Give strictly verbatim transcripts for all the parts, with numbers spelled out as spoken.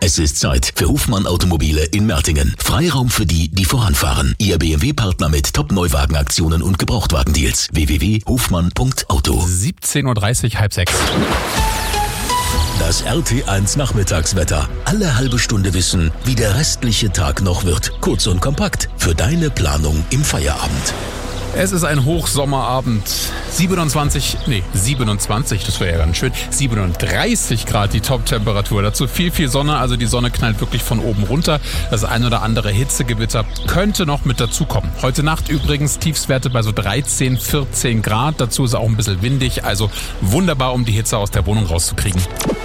Es ist Zeit für Hofmann Automobile in Mertingen. Freiraum für die, die voranfahren. Ihr B M W-Partner mit Top-Neuwagenaktionen und Gebrauchtwagendeals. w w w punkt hofmann punkt auto. siebzehn Uhr dreißig, halb sechs. Das R T eins Nachmittagswetter. Alle halbe Stunde wissen, wie der restliche Tag noch wird. Kurz und kompakt für deine Planung im Feierabend. Es ist ein Hochsommerabend. siebenundzwanzig, nee, siebenundzwanzig, das wäre ja ganz schön. siebenunddreißig Grad die Top-Temperatur. Dazu viel, viel Sonne, also die Sonne knallt wirklich von oben runter. Das ein oder andere Hitzegewitter könnte noch mit dazukommen. Heute Nacht übrigens Tiefstwerte bei so dreizehn, vierzehn Grad. Dazu ist auch ein bisschen windig, also wunderbar, um die Hitze aus der Wohnung rauszukriegen.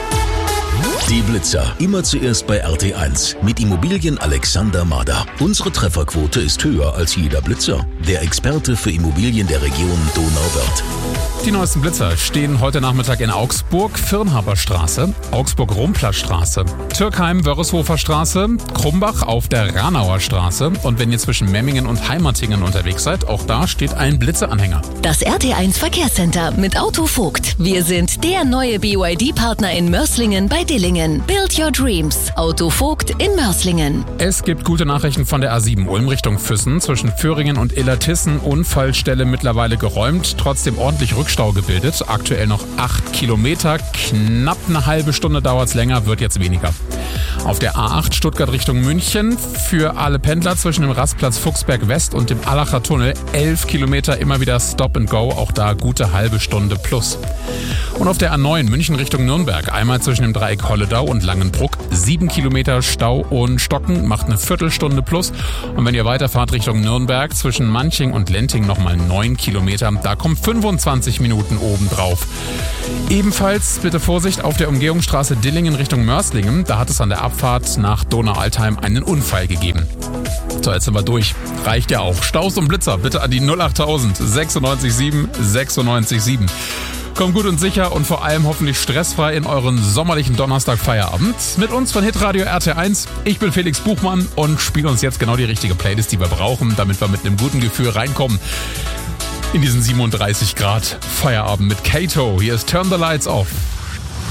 Die Blitzer. Immer zuerst bei R T eins. Mit Immobilien Alexander Mader. Unsere Trefferquote ist höher als jeder Blitzer. Der Experte für Immobilien der Region Donauwörth. Die neuesten Blitzer stehen heute Nachmittag in Augsburg, Firnhaberstraße, Augsburg-Rumplerstraße, Türkheim-Wörreshofer-Straße, Krumbach auf der Ranauer Straße. Und wenn ihr zwischen Memmingen und Heimatingen unterwegs seid, auch da steht ein Blitzeanhänger. Das R T eins Verkehrscenter mit Autovogt. Wir sind der neue B Y D-Partner in Mörs-Lingen bei Dillingen. Build your dreams. Autovogt in Mörs-Lingen. Es gibt gute Nachrichten von der A sieben Ulm Richtung Füssen. Zwischen Föhringen und Illertissen Unfallstelle mittlerweile geräumt. Trotzdem ordentlich Rückstau gebildet. Aktuell noch acht Kilometer. Knapp eine halbe Stunde dauert es länger, wird jetzt weniger. Auf der A acht Stuttgart Richtung München für alle Pendler zwischen dem Rastplatz Fuchsberg West und dem Allacher Tunnel elf Kilometer, immer wieder Stop and Go, auch da gute halbe Stunde plus. Und auf der A neun München Richtung Nürnberg, einmal zwischen dem Dreieck Holledau und Langenbruck, sieben Kilometer Stau und Stocken, macht eine Viertelstunde plus. Und wenn ihr weiterfahrt Richtung Nürnberg, zwischen Manching und Lenting nochmal neun Kilometer, da kommen fünfundzwanzig Minuten obendrauf. Ebenfalls bitte Vorsicht auf der Umgehungsstraße Dillingen Richtung Mörs-Lingen, da hat es an der Abfahrt nach Donau-Altheim einen Unfall gegeben. So, jetzt sind wir durch. Reicht ja auch. Staus und Blitzer bitte an die null acht tausend sechsundneunzig sieben sechsundneunzig sieben. Kommt gut und sicher und vor allem hoffentlich stressfrei in euren sommerlichen Donnerstag-Feierabend. Mit uns von Hitradio R T eins. Ich bin Felix Buchmann und spiele uns jetzt genau die richtige Playlist, die wir brauchen, damit wir mit einem guten Gefühl reinkommen in diesen siebenunddreißig Grad Feierabend mit Kato. Hier ist Turn the Lights Off.